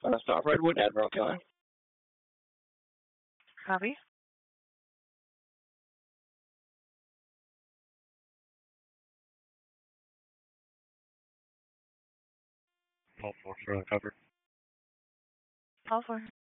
Stop Redwood, Admiral Killer. Copy. All 4 for cover. All 4.